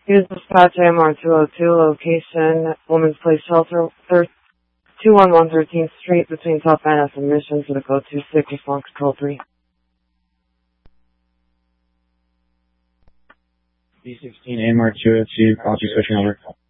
Use dispatch AMR 202, location Women's Place Shelter, 211 13th Street between Top Van Ness and Mission to the code 26, response control 3. B16 AMR 202, copy, switching over.